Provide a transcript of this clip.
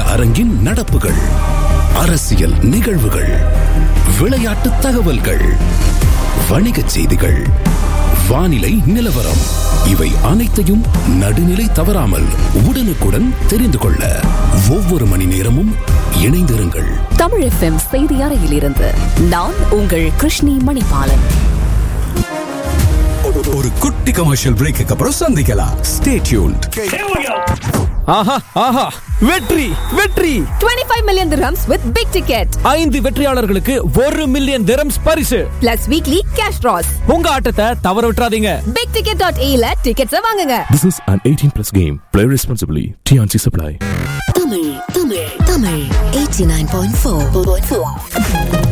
அரங்கின் நடப்புகள், அரசியல் நிகழ்வுகள், விளையாட்டு தகவல்கள், வணிகச் செய்திகள், வானிலை நிலவரம், இவை அனைத்தையும் நடுநிலை தவறாமல் உடனுக்குடன் தெரிந்து கொள்ள ஒவ்வொரு மணி நேரமும் இணைந்திருங்கள். தமிழ் FM செய்தி அறையிலிருந்து நான் உங்கள் கிருஷ்ணி மணிபாலன். ஒரு குட்டி கமர்ஷியல் பிரேக்கு அப்புறம் சந்திக்கலாம். Stay tuned. ஆஹா ஆஹா, வெற்றி வெற்றி! 25 million dirhams with big ticket. 5 வெற்றியாளர்களுக்கு 1 million dirhams பரிசு plus weekly cash draws. உங்க ஆட்டத்தை தவற விட்டுறாதீங்க. bigticket.ae ல tickets வாங்குங்க. This is an 18+ game. Play responsibly. TNC Supply. Tamil 89.4.